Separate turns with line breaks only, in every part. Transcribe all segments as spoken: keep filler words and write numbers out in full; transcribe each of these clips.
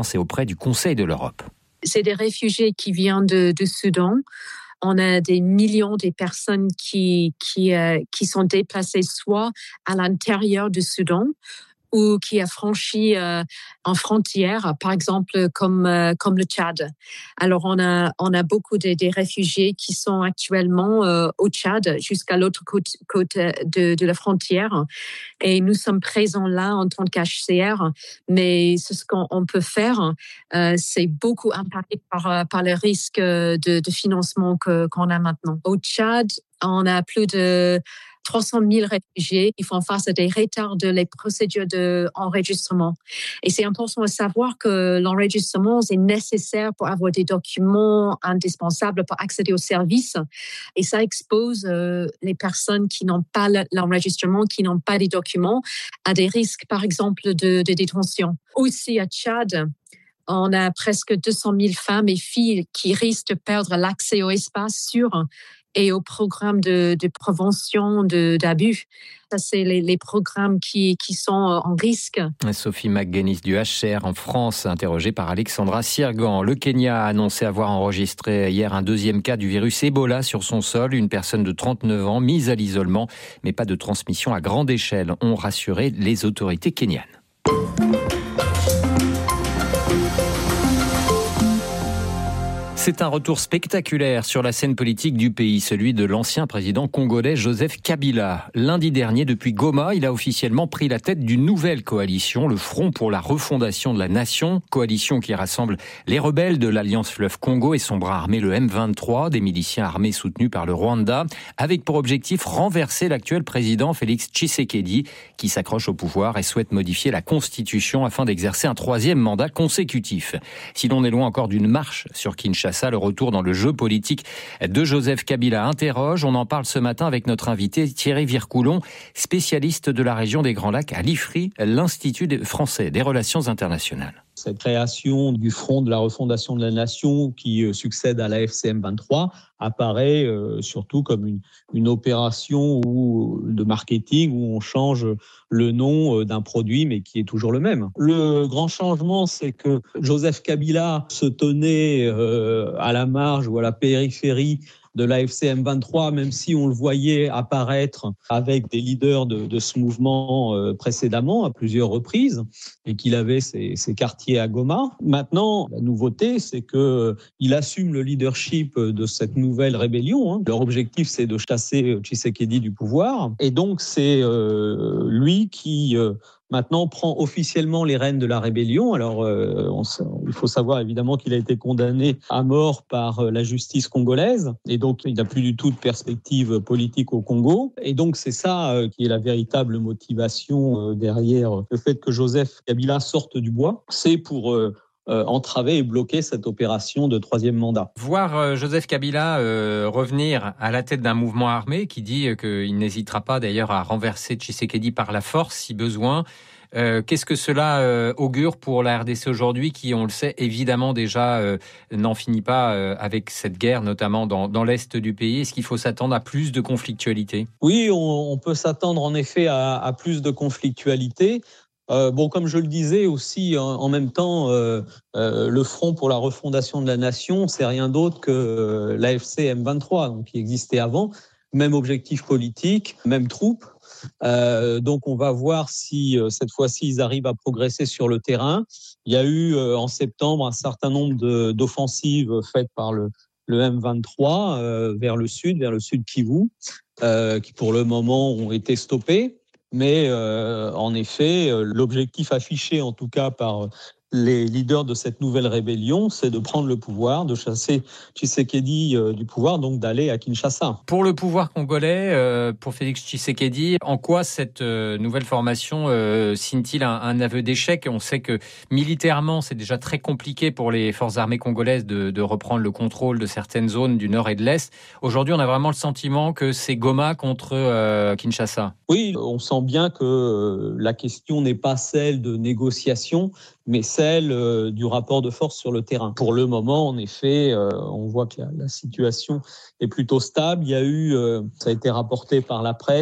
C'est auprès du Conseil de l'Europe.
C'est des réfugiés qui viennent de, de Soudan. On a des millions de personnes qui, qui, euh, qui sont déplacées soit à l'intérieur du Soudan ou qui a franchi euh, en frontière, par exemple comme euh, comme le Tchad. Alors on a on a beaucoup de des réfugiés qui sont actuellement euh, au Tchad jusqu'à l'autre côte côte de de la frontière, et nous sommes présents là en tant qu'H C R. Mais ce qu'on on peut faire, euh, c'est beaucoup impacté par par les risques de de financement que qu'on a maintenant. Au Tchad, on a plus de trois cent mille réfugiés qui font face à des retards de les procédures d'enregistrement. Et c'est important de savoir que l'enregistrement est nécessaire pour avoir des documents indispensables pour accéder aux services. Et ça expose euh, les personnes qui n'ont pas l'enregistrement, qui n'ont pas les documents, à des risques, par exemple, de, de détention. Aussi, à Tchad, on a presque deux cent mille femmes et filles qui risquent de perdre l'accès au espace sûr et au programme de, de prévention de, d'abus. Ça, c'est les, les programmes qui, qui sont en risque.
Sophie McGuinness du H C R en France, interrogée par Alexandra Sirgan. Le Kenya a annoncé avoir enregistré hier un deuxième cas du virus Ebola sur son sol. Une personne de trente-neuf ans mise à l'isolement, mais pas de transmission à grande échelle, ont rassuré les autorités kenyanes. C'est un retour spectaculaire sur la scène politique du pays, celui de l'ancien président congolais Joseph Kabila. Lundi dernier, depuis Goma, il a officiellement pris la tête d'une nouvelle coalition, le Front pour la refondation de la nation, coalition qui rassemble les rebelles de l'Alliance Fleuve Congo et son bras armé le M vingt-trois, des miliciens armés soutenus par le Rwanda, avec pour objectif renverser l'actuel président Félix Tshisekedi, qui s'accroche au pouvoir et souhaite modifier la Constitution afin d'exercer un troisième mandat consécutif. Si l'on est loin encore d'une marche sur Kinshasa, le retour dans le jeu politique de Joseph Kabila interroge. On en parle ce matin avec notre invité Thierry Vircoulon, spécialiste de la région des Grands Lacs à l'I F R I, l'Institut français des relations internationales.
Cette création du Front de la refondation de la nation qui succède à la F C M vingt-trois apparaît euh, surtout comme une, une opération où, de marketing où on change le nom d'un produit mais qui est toujours le même. Le grand changement, c'est que Joseph Kabila se tenait euh, à la marge ou à la périphérie de la F C M vingt-trois, même si on le voyait apparaître avec des leaders de, de ce mouvement euh, précédemment, à plusieurs reprises, et qu'il avait ses, ses quartiers à Goma. Maintenant, la nouveauté, c'est qu'il assume le leadership de cette nouvelle rébellion. Hein. Leur objectif, c'est de chasser Tshisekedi du pouvoir. Et donc, c'est euh, lui qui... Euh, Maintenant, prend officiellement les rênes de la rébellion. Alors, euh, on, il faut savoir évidemment qu'il a été condamné à mort par la justice congolaise. Et donc, il n'a plus du tout de perspective politique au Congo. Et donc, c'est ça euh, qui est la véritable motivation euh, derrière le fait que Joseph Kabila sorte du bois. C'est pour... Euh, Euh, entraver et bloquer cette opération de troisième mandat.
Voir euh, Joseph Kabila euh, revenir à la tête d'un mouvement armé qui dit euh, qu'il n'hésitera pas d'ailleurs à renverser Tshisekedi par la force si besoin. Euh, qu'est-ce que cela euh, augure pour la R D C aujourd'hui qui, on le sait, évidemment déjà euh, n'en finit pas euh, avec cette guerre, notamment dans, dans l'Est du pays. Est-ce qu'il faut s'attendre à plus de conflictualité ?
Oui, on, on peut s'attendre en effet à, à plus de conflictualité. Euh, bon, comme je le disais aussi, en, en même temps, euh, euh, le Front pour la refondation de la nation, c'est rien d'autre que euh, l'A F C M vingt-trois, donc qui existait avant, même objectif politique, même troupe. Euh, donc, on va voir si euh, cette fois-ci ils arrivent à progresser sur le terrain. Il y a eu euh, en septembre un certain nombre de, d'offensives faites par le, le M vingt-trois euh, vers le sud, vers le sud Kivu, euh, qui pour le moment ont été stoppées. Mais euh, en effet, l'objectif affiché, en tout cas par les leaders de cette nouvelle rébellion, c'est de prendre le pouvoir, de chasser Tshisekedi euh, du pouvoir, donc d'aller à Kinshasa.
Pour le pouvoir congolais, euh, pour Félix Tshisekedi, en quoi cette euh, nouvelle formation euh, signe-t-il un, un aveu d'échec ? On sait que militairement, c'est déjà très compliqué pour les forces armées congolaises de, de reprendre le contrôle de certaines zones du nord et de l'est. Aujourd'hui, on a vraiment le sentiment que c'est Goma contre euh, Kinshasa.
Oui, on sent bien que euh, la question n'est pas celle de négociation, mais celle euh, du rapport de force sur le terrain. Pour le moment, en effet, euh, on voit que la, la situation est plutôt stable. Il y a eu, euh, ça a été rapporté par la presse,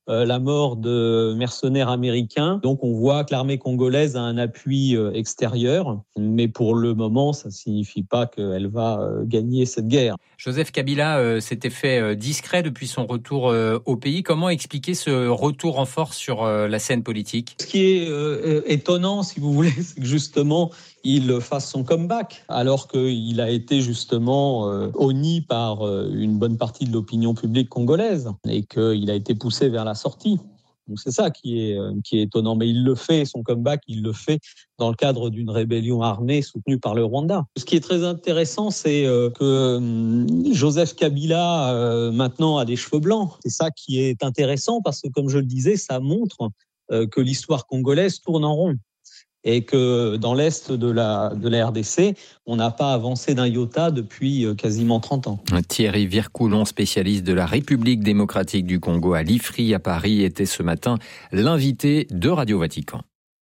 euh, la mort de mercenaires américains. Donc on voit que l'armée congolaise a un appui euh, extérieur, mais pour le moment, ça ne signifie pas qu'elle va euh, gagner cette guerre.
Joseph Kabila euh, s'était fait euh, discret depuis son retour euh, au pays. Comment expliquer ce retour en force sur euh, la scène politique ?
Ce qui est euh, étonnant, si vous voulez, c'est que justement, il fasse son comeback, alors qu'il a été justement euh, honni par euh, une bonne partie de l'opinion publique congolaise et qu'il a été poussé vers la sortie. Donc c'est ça qui est, euh, qui est étonnant. Mais il le fait, son comeback, il le fait dans le cadre d'une rébellion armée soutenue par le Rwanda. Ce qui est très intéressant, c'est euh, que euh, Joseph Kabila, euh, maintenant, a des cheveux blancs. C'est ça qui est intéressant parce que, comme je le disais, ça montre euh, que l'histoire congolaise tourne en rond. Et que dans l'est de la, de la R D C, on n'a pas avancé d'un iota depuis quasiment trente ans.
Thierry Vircoulon, spécialiste de la République démocratique du Congo à l'I F R I à Paris, était ce matin l'invité de Radio Vatican.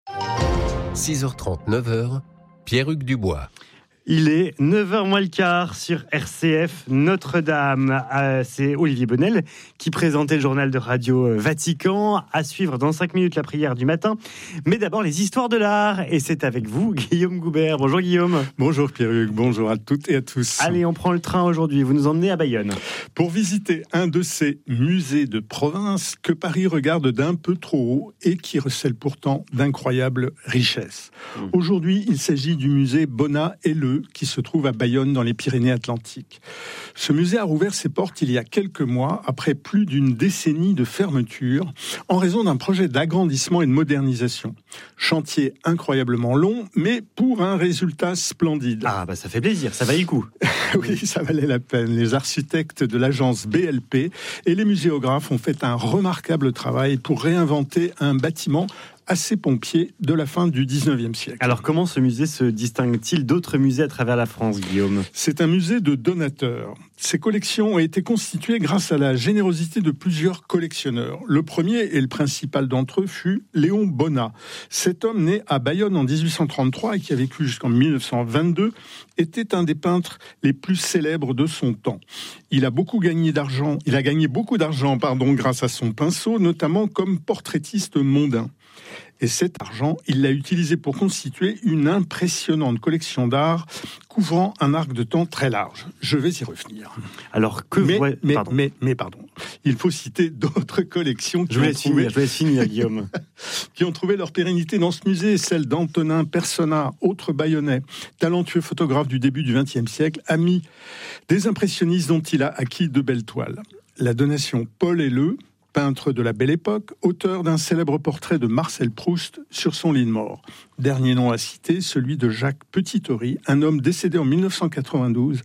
six heures trente, neuf heures, Pierre-Hugues Dubois.
Il est neuf heures moins le quart sur R C F Notre-Dame. Euh, c'est Olivier Bonnel qui présentait le journal de Radio Vatican. À suivre dans cinq minutes la prière du matin. Mais d'abord les histoires de l'art. Et c'est avec vous, Guillaume Goubert. Bonjour Guillaume.
Bonjour Pierre-Hugues, bonjour à toutes et à tous.
Allez, on prend le train aujourd'hui. Vous nous emmenez à Bayonne.
Pour visiter un de ces musées de province que Paris regarde d'un peu trop haut et qui recèle pourtant d'incroyables richesses. Mmh. Aujourd'hui, il s'agit du musée Bonnat et Le qui se trouve à Bayonne dans les Pyrénées-Atlantiques. Ce musée a rouvert ses portes il y a quelques mois après plus d'une décennie de fermeture en raison d'un projet d'agrandissement et de modernisation. Chantier incroyablement long, mais pour un résultat splendide.
Ah bah ça fait plaisir, ça valait le coup.
Oui, ça valait la peine. Les architectes de l'agence B L P et les muséographes ont fait un remarquable travail pour réinventer un bâtiment assez pompier de la fin du dix-neuvième siècle.
Alors comment ce musée se distingue-t-il d'autres musées à travers la France, Guillaume ?
C'est un musée de donateurs. Ces collections ont été constituées grâce à la générosité de plusieurs collectionneurs. Le premier et le principal d'entre eux fut Léon Bonnat. Cet homme né à Bayonne en dix-huit cent trente-trois et qui a vécu jusqu'en mille neuf cent vingt-deux était un des peintres les plus célèbres de son temps. Il a beaucoup gagné d'argent, il a gagné beaucoup d'argent, pardon, grâce à son pinceau, notamment comme portraitiste mondain. Et cet argent, il l'a utilisé pour constituer une impressionnante collection d'art couvrant un arc de temps très large. Je vais y revenir.
Alors que
mais,
vous...
mais,
pardon.
mais, mais pardon, il faut citer d'autres collections qui
je
ont
vais
trouvé,
finir, je vais finir, Guillaume,
qui ont trouvé leur pérennité dans ce musée, celle d'Antonin Personnat, autre Bayonnais, talentueux photographe du début du vingtième siècle, ami des impressionnistes dont il a acquis de belles toiles. La donation Paul Helleu, peintre de la Belle Époque, auteur d'un célèbre portrait de Marcel Proust sur son lit de mort. Dernier nom à citer, celui de Jacques Petit-Ory, un homme décédé en mille neuf cent quatre-vingt-douze.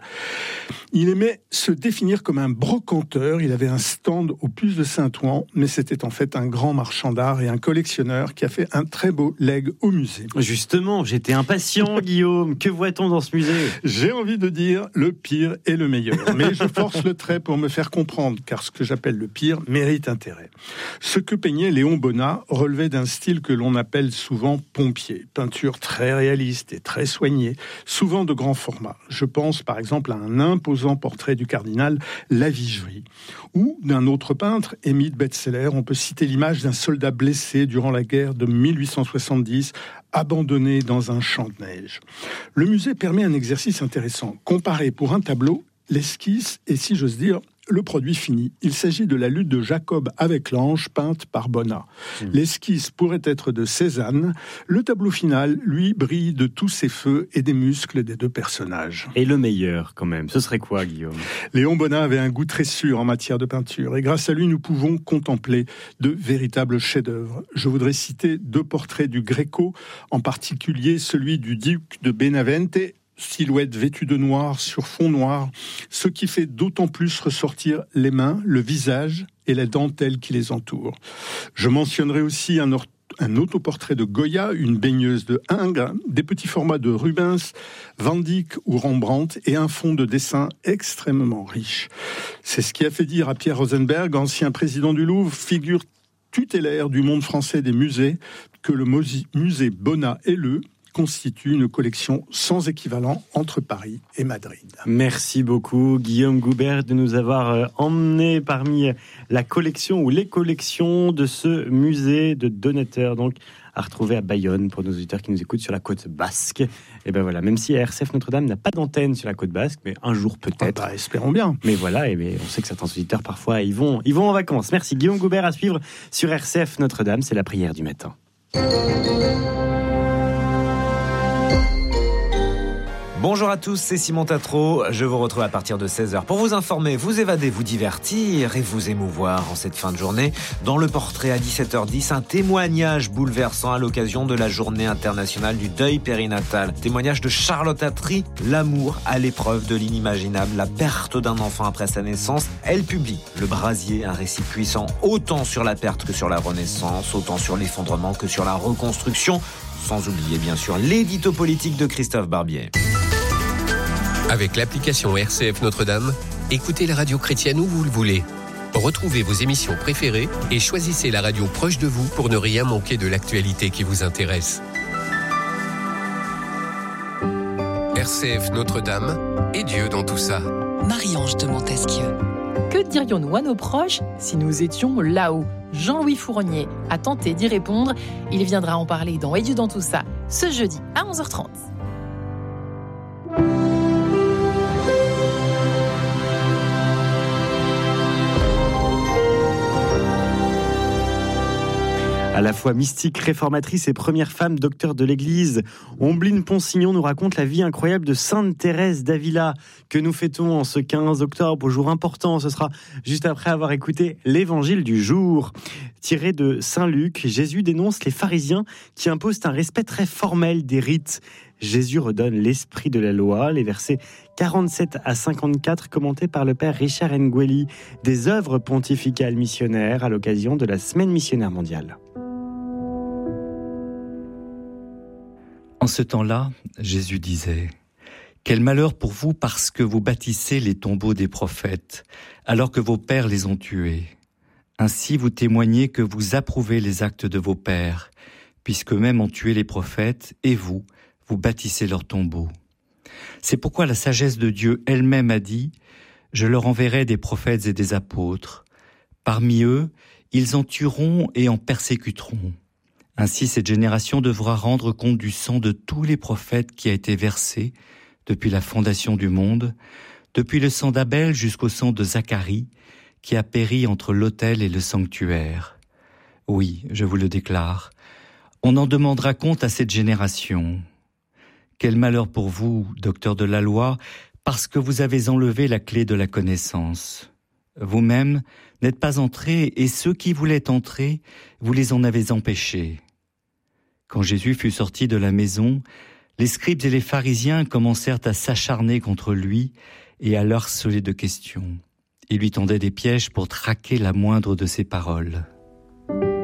Il aimait se définir comme un brocanteur. Il avait un stand au Puce de Saint-Ouen, mais c'était en fait un grand marchand d'art et un collectionneur qui a fait un très beau legs au musée.
Justement, j'étais impatient, Guillaume. Que voit-on dans ce musée ?
J'ai envie de dire le pire et le meilleur. Mais je force le trait pour me faire comprendre, car ce que j'appelle le pire mérite intérêt. Ce que peignait Léon Bonnat relevait d'un style que l'on appelle souvent pompier. Peinture très réaliste et très soignée, souvent de grand format. Je pense par exemple à un imposant portrait du cardinal Lavigerie. Ou d'un autre peintre, Émile Betzeler, on peut citer l'image d'un soldat blessé durant la guerre de mille huit cent soixante-dix, abandonné dans un champ de neige. Le musée permet un exercice intéressant. Comparer pour un tableau l'esquisse et, si j'ose dire, le produit fini. Il s'agit de la lutte de Jacob avec l'ange, peinte par Bonnat. Mmh. L'esquisse pourrait être de Cézanne. Le tableau final, lui, brille de tous ses feux et des muscles des deux personnages.
Et le meilleur, quand même, ce serait quoi, Guillaume ?
Léon Bonnat avait un goût très sûr en matière de peinture, et grâce à lui, nous pouvons contempler de véritables chefs-d'œuvre. Je voudrais citer deux portraits du Gréco, en particulier celui du duc de Benavente, silhouette vêtue de noir sur fond noir, ce qui fait d'autant plus ressortir les mains, le visage et la dentelle qui les entoure. Je mentionnerai aussi un, or- un autoportrait de Goya, une baigneuse de Ingres, des petits formats de Rubens, Van Dyck ou Rembrandt et un fond de dessin extrêmement riche. C'est ce qui a fait dire à Pierre Rosenberg, ancien président du Louvre, figure tutélaire du monde français des musées, que le musée Bonnat et Le constitue une collection sans équivalent entre Paris et Madrid.
Merci beaucoup Guillaume Goubert de nous avoir emmené parmi la collection ou les collections de ce musée de donateurs, donc à retrouver à Bayonne pour nos auditeurs qui nous écoutent sur la côte basque. Et ben voilà, même si R C F Notre-Dame n'a pas d'antenne sur la côte basque, mais un jour peut-être.
Ah bah, espérons bien.
Mais voilà, et mais on sait que certains auditeurs parfois ils vont, ils vont en vacances. Merci Guillaume Goubert, à suivre sur R C F Notre-Dame, c'est la prière du matin.
Bonjour à tous, c'est Simon Tatro. Je vous retrouve à partir de seize heures pour vous informer, vous évader, vous divertir et vous émouvoir en cette fin de journée. Dans le portrait à dix-sept heures dix, un témoignage bouleversant à l'occasion de la journée internationale du deuil périnatal. Témoignage de Charlotte Attry, l'amour à l'épreuve de l'inimaginable, la perte d'un enfant après sa naissance. Elle publie Le Brasier, un récit puissant autant sur la perte que sur la renaissance, autant sur l'effondrement que sur la reconstruction. Sans oublier bien sûr l'édito politique de Christophe Barbier.
Avec l'application R C F Notre-Dame, écoutez la radio chrétienne où vous le voulez. Retrouvez vos émissions préférées et choisissez la radio proche de vous pour ne rien manquer de l'actualité qui vous intéresse. R C F Notre-Dame et Dieu dans tout ça.
Marie-Ange de Montesquieu.
Que dirions-nous à nos proches si nous étions là-haut ? Jean-Louis Fournier a tenté d'y répondre. Il viendra en parler dans Et Dieu dans tout ça, ce jeudi à onze heures trente.
À la fois mystique, réformatrice et première femme docteur de l'Église, Ombline Ponsignon nous raconte la vie incroyable de Sainte Thérèse d'Avila, que nous fêtons en ce quinze octobre, au jour important. Ce sera juste après avoir écouté l'Évangile du jour. Tiré de Saint Luc, Jésus dénonce les pharisiens qui imposent un respect très formel des rites. Jésus redonne l'esprit de la loi, les versets quarante-sept à cinquante-quatre, commentés par le père Richard Ngueli, des œuvres pontificales missionnaires à l'occasion de la Semaine missionnaire mondiale.
En ce temps-là, Jésus disait « Quel malheur pour vous parce que vous bâtissez les tombeaux des prophètes, alors que vos pères les ont tués. Ainsi vous témoignez que vous approuvez les actes de vos pères, puisqu'eux-mêmes ont tué les prophètes, et vous, vous bâtissez leurs tombeaux. C'est pourquoi la sagesse de Dieu elle-même a dit « Je leur enverrai des prophètes et des apôtres. Parmi eux, ils en tueront et en persécuteront. Ainsi, cette génération devra rendre compte du sang de tous les prophètes qui a été versé depuis la fondation du monde, depuis le sang d'Abel jusqu'au sang de Zacharie, qui a péri entre l'autel et le sanctuaire. Oui, je vous le déclare, on en demandera compte à cette génération. Quel malheur pour vous, docteurs de la loi, parce que vous avez enlevé la clé de la connaissance. Vous-même n'êtes pas entrés, et ceux qui voulaient entrer, vous les en avez empêchés. » Quand Jésus fut sorti de la maison, les scribes et les pharisiens commencèrent à s'acharner contre lui et à l'harceler de questions. Ils lui tendaient des pièges pour traquer la moindre de ses paroles.